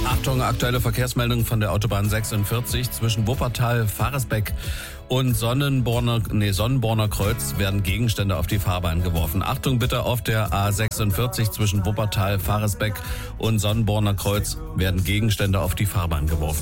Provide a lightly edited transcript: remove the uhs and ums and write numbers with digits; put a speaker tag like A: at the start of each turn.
A: Achtung, aktuelle Verkehrsmeldung von der Autobahn 46 zwischen Wuppertal, Faresbeck und Sonnenborner Kreuz werden Gegenstände auf die Fahrbahn geworfen. Achtung bitte, auf der A46 zwischen Wuppertal, Faresbeck und Sonnenborner Kreuz werden Gegenstände auf die Fahrbahn geworfen.